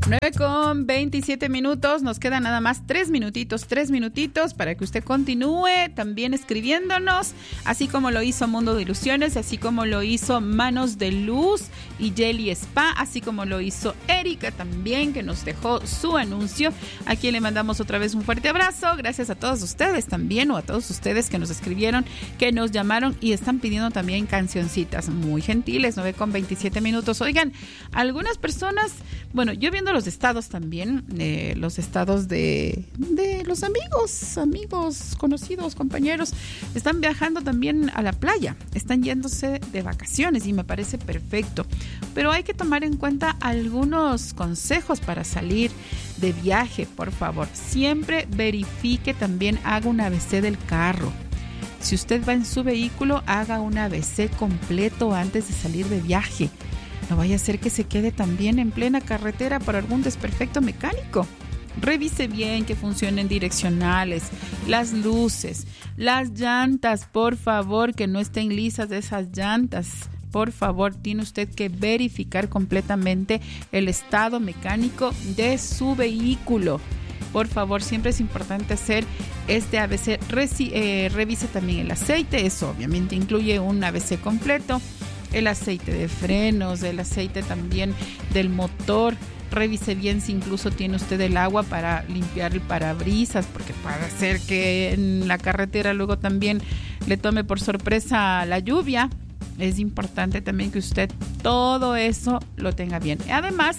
9:27, nos quedan nada más 3 minutitos para que usted continúe también escribiéndonos, así como lo hizo Mundo de Ilusiones, así como lo hizo Manos de Luz y Jelly Spa, así como lo hizo Erika también, que nos dejó su anuncio. A quien le mandamos otra vez un fuerte abrazo. Gracias a todos ustedes también, o a todos ustedes que nos escribieron, que nos llamaron y están pidiendo también cancioncitas muy gentiles. 9:27. Oigan, algunas personas, bueno, yo viendo los estados también, los estados de los amigos, conocidos, compañeros, están viajando también a la playa, están yéndose de vacaciones y me parece perfecto. Pero hay que tomar en cuenta algunos consejos para salir de viaje, por favor. Siempre verifique también, haga un ABC del carro. Si usted va en su vehículo, haga un ABC completo antes de salir de viaje. No vaya a ser que se quede también en plena carretera por algún desperfecto mecánico. Revise bien que funcionen direccionales, las luces, las llantas, por favor, que no estén lisas de esas llantas. Por favor, tiene usted que verificar completamente el estado mecánico de su vehículo. Por favor, siempre es importante hacer este ABC. Revise también el aceite, eso obviamente incluye un ABC completo. El aceite de frenos, el aceite también del motor. Revise bien si incluso tiene usted el agua para limpiar el parabrisas, porque puede ser que en la carretera luego también le tome por sorpresa la lluvia. Es importante también que usted todo eso lo tenga bien. Además,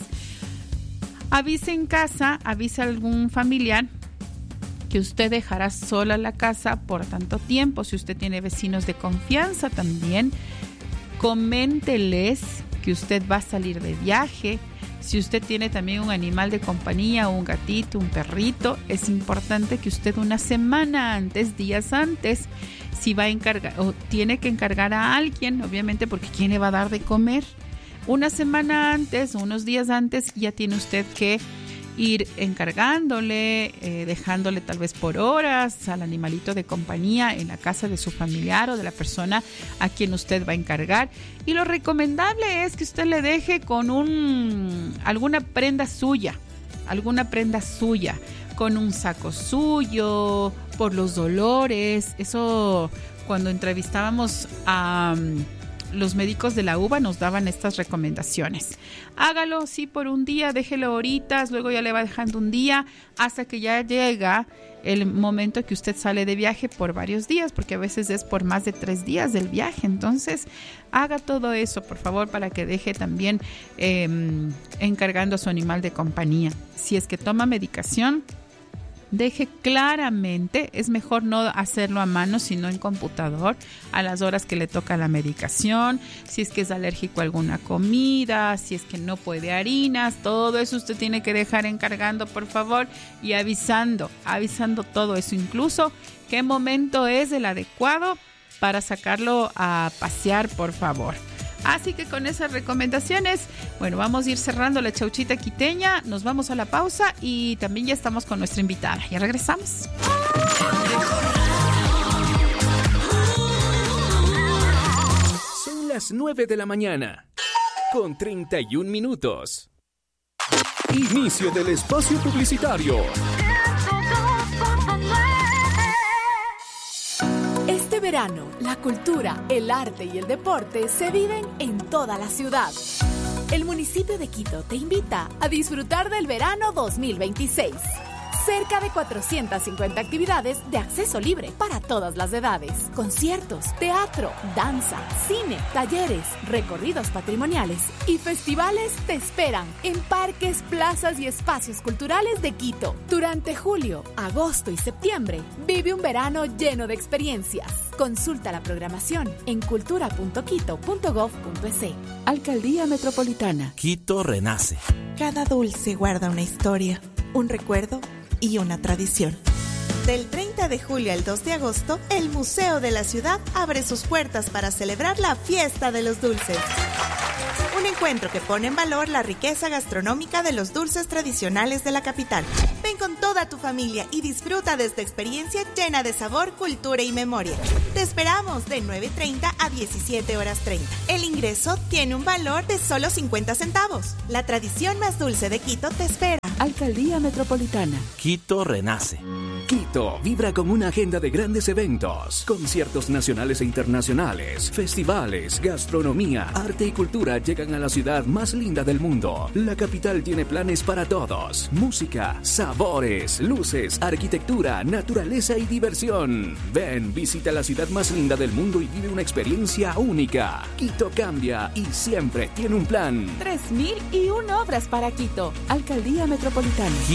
avise en casa, avise a algún familiar que usted dejará sola la casa por tanto tiempo. Si usted tiene vecinos de confianza también, coménteles que usted va a salir de viaje. Si usted tiene también un animal de compañía, un gatito, un perrito, es importante que usted una semana antes, días antes, si va a encargar o tiene que encargar a alguien, obviamente, porque ¿quién le va a dar de comer? Una semana antes, unos días antes, ya tiene usted que ir encargándole, dejándole tal vez por horas al animalito de compañía en la casa de su familiar o de la persona a quien usted va a encargar. Y lo recomendable es que usted le deje con alguna prenda suya, con un saco suyo, por los dolores. Eso, cuando entrevistábamos a los médicos de la UBA nos daban estas recomendaciones. Hágalo, sí, por un día, déjelo horitas, luego ya le va dejando un día hasta que ya llega el momento que usted sale de viaje por varios días, porque a veces es por más de 3 días del viaje. Entonces, haga todo eso, por favor, para que deje también encargando a su animal de compañía. Si es que toma medicación, deje claramente, es mejor no hacerlo a mano, sino en computador, a las horas que le toca la medicación, si es que es alérgico a alguna comida, si es que no puede harinas, todo eso usted tiene que dejar encargando, por favor, y avisando todo eso, incluso qué momento es el adecuado para sacarlo a pasear, por favor. Así que con esas recomendaciones, bueno, vamos a ir cerrando la chauchita quiteña, nos vamos a la pausa y también ya estamos con nuestra invitada. Ya regresamos. Son las 9 de la mañana, con 31 minutos. Inicio del espacio publicitario. Este verano, la cultura, el arte y el deporte se viven en toda la ciudad. El municipio de Quito te invita a disfrutar del verano 2026. Cerca de 450 actividades de acceso libre para todas las edades. Conciertos, teatro, danza, cine, talleres, recorridos patrimoniales y festivales te esperan en parques, plazas y espacios culturales de Quito. Durante julio, agosto y septiembre, vive un verano lleno de experiencias. Consulta la programación en cultura.quito.gov.es. Alcaldía Metropolitana. Quito renace. Cada dulce guarda una historia, un recuerdo y una tradición. Del 30 de julio al 2 de agosto, el Museo de la Ciudad abre sus puertas para celebrar la Fiesta de los Dulces. Un encuentro que pone en valor la riqueza gastronómica de los dulces tradicionales de la capital. Ven con toda tu familia y disfruta de esta experiencia llena de sabor, cultura y memoria. Te esperamos de 9:30 a 17:30. El ingreso tiene un valor de solo 50 centavos. La tradición más dulce de Quito te espera. Alcaldía Metropolitana. Quito renace. Quito vibra con una agenda de grandes eventos, conciertos nacionales e internacionales, festivales, gastronomía, arte y cultura llegan a la ciudad más linda del mundo. La capital tiene planes para todos: música, sabores, luces, arquitectura, naturaleza y diversión. Ven, visita la ciudad más linda del mundo y vive una experiencia única. Quito cambia y siempre tiene un plan. 3001 obras para Quito. Alcaldía Metropolitana.